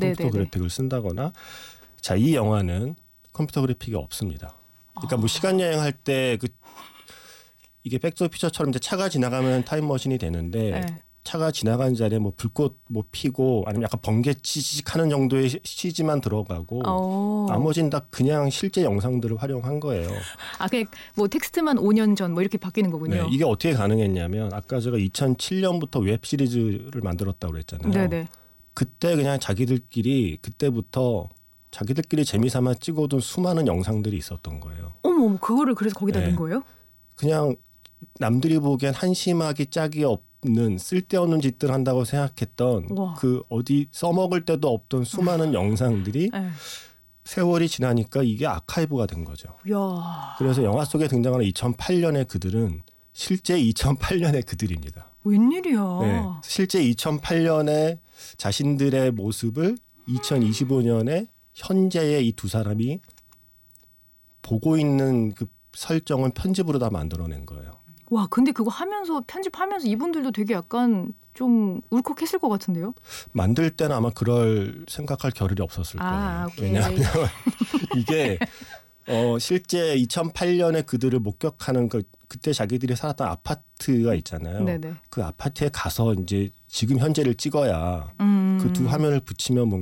컴퓨터 네네네. 그래픽을 쓴다거나 자, 이 영화는 컴퓨터 그래픽이 없습니다. 그러니까 뭐 시간 여행할 때 이게 백투더 퓨처처럼 이제 차가 지나가면 타임머신이 되는데 네. 차가 지나가는 자리에 뭐 불꽃 뭐 피고 아니면 약간 번개 치직하는 정도의 CG만 들어가고 나머지는 다 그냥 실제 영상들을 활용한 거예요. 그냥 뭐 텍스트만 5년 전 뭐 이렇게 바뀌는 거군요. 네, 이게 어떻게 가능했냐면 아까 제가 2007년부터 웹 시리즈를 만들었다고 그랬잖아요. 네네. 그때 그냥 그때부터 자기들끼리 재미삼아 찍어둔 수많은 영상들이 있었던 거예요. 어머, 그거를 그래서 거기다 네. 넣은 거예요? 그냥 남들이 보기엔 한심하기 짝이 없는 쓸데없는 짓들 한다고 생각했던 우와. 그 어디 써먹을 데도 없던 수많은 영상들이 네. 세월이 지나니까 이게 아카이브가 된 거죠. 이야, 그래서 영화 속에 등장하는 2008년의 그들은 실제 2008년의 그들입니다. 웬일이야. 네, 실제 2008년의 자신들의 모습을 2025년에 현재의 이 두 사람이 보고 있는 그 설정은 편집으로 다 만들어낸 거예요. 와, 근데 그거 편집하면서 이분들도 되게 약간 좀 울컥했을 것 같은데요? 만들 때는 아마 그럴 생각할 겨를이 없었을 거예요. 오케이. 왜냐하면 이게 실제 2008년에 그들을 목격하는 그때 자기들이 살았던 아파트가 있잖아요. 네네. 그 아파트에 가서 이제 지금 현재를 찍어야 그 두 화면을 붙이면